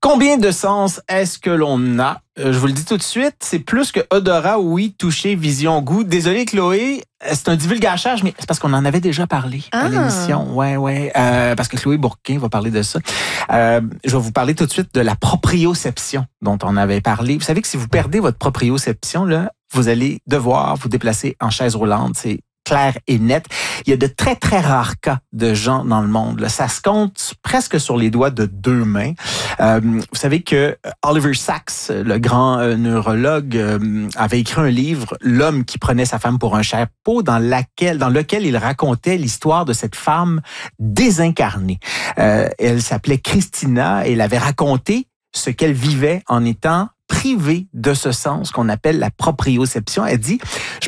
Combien de sens est-ce que l'on a? Je vous le dis tout de suite, c'est plus que odorat, oui, toucher, vision, goût. Désolé Chloé, c'est un divulgachage, mais c'est parce qu'on en avait déjà parlé à l'émission. Ouais. Parce que Chloé Bourquin va parler de ça. Je vais vous parler tout de suite de la proprioception dont on avait parlé. Vous savez que si vous perdez votre proprioception, là, vous allez devoir vous déplacer en chaise roulante. C'est clair et net. Il y a de très, très rares cas de gens dans le monde. Là. Ça se compte presque sur les doigts de 2 mains. Vous savez que Oliver Sacks, le grand neurologue, avait écrit un livre, L'homme qui prenait sa femme pour un chapeau, dans lequel il racontait l'histoire de cette femme désincarnée. Elle s'appelait Christina et elle avait raconté ce qu'elle vivait en étant privée de ce sens qu'on appelle la proprioception. Elle dit...